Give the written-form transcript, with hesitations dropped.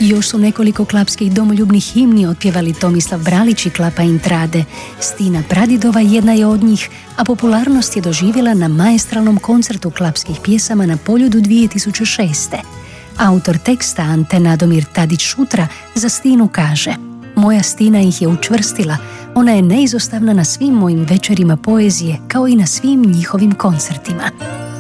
Još su nekoliko klapskih domoljubnih himni otpjevali Tomislav Bralić i Klapa Intrade. Stina Pradidova jedna je od njih, a popularnost je doživjela na maestralnom koncertu klapskih pjesama na Poljudu 2006. Autor teksta Ante Nadomir Tadić-Šutra za Stinu kaže: moja Stina ih je učvrstila, ona je neizostavna na svim mojim večerima poezije kao i na svim njihovim koncertima.